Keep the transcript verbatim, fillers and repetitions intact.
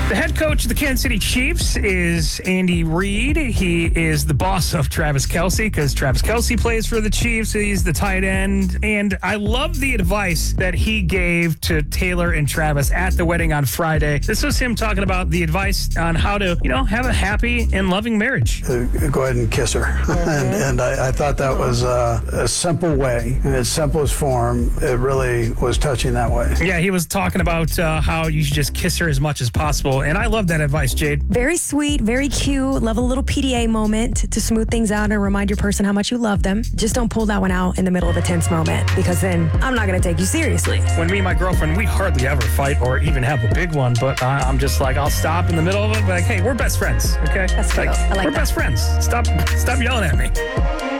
The head coach of the Kansas City Chiefs is Andy Reid. He is the boss of Travis Kelce because Travis Kelce plays for the Chiefs. He's the tight end. And I love the advice that he gave to Taylor and Travis at the wedding on Friday. This was him talking about the advice on how to, you know, have a happy and loving marriage. Uh, go ahead and kiss her. Mm-hmm. and and I, I thought that was uh, a simple way, in its simplest form. It really was touching that way. Yeah, he was talking about uh, how you should just kiss her as much as possible. And I love that advice, Jade. Very sweet, very cute. Love a little P D A moment to smooth things out and remind your person how much you love them. Just don't pull that one out in the middle of a tense moment, because then I'm not going to take you seriously. When me and my girlfriend, we hardly ever fight or even have a big one, but I, I'm just like, I'll stop in the middle of it, like, hey, we're best friends, okay? That's like, cute. I like We're that. best friends. Stop, stop yelling at me.